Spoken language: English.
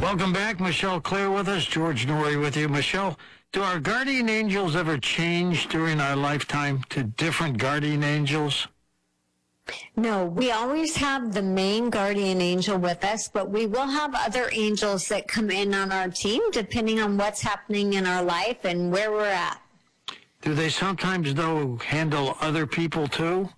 Welcome back. Michelle Claire with us. George Norrie with you. Michelle, do our guardian angels ever change during our lifetime to different guardian angels? No, we always have the main guardian angel with us, but we will have other angels that come in on our team depending on what's happening in our life and where we're at. Do they sometimes, though, handle other people too?